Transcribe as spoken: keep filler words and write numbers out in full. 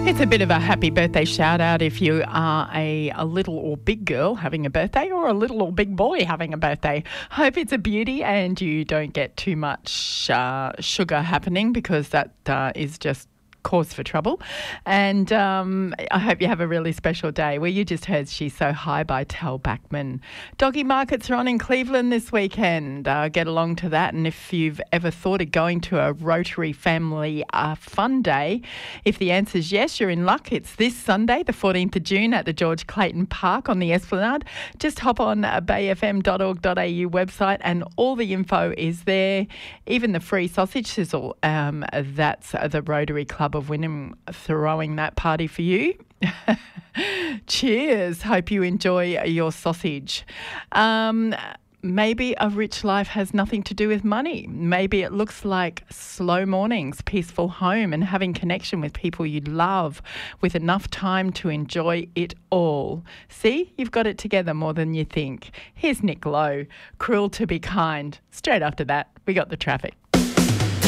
It's a bit of a happy birthday shout out if you are a, a little or big girl having a birthday or a little or big boy having a birthday. Hope it's a beauty and you don't get too much uh, sugar happening because that uh, is just cause for trouble. And um, I hope you have a really special day. Well, you just heard She's So High by Tal Bachman. Doggy markets are on in Cleveland this weekend. Uh, get along to that. And if you've ever thought of going to a Rotary Family uh, Fun Day, if the answer is yes, you're in luck. It's this Sunday, the fourteenth of June at the George Clayton Park on the Esplanade. Just hop on bay f m dot org dot a u website and all the info is there. Even the free sausage sizzle. Um, that's the Rotary Club of Wynnum throwing that party for you. Cheers. Hope you enjoy your sausage. Um, maybe a rich life has nothing to do with money. Maybe it looks like slow mornings, peaceful home and having connection with people you love with enough time to enjoy it all. See, you've got it together more than you think. Here's Nick Lowe, Cruel to Be Kind. Straight after that, we got the traffic.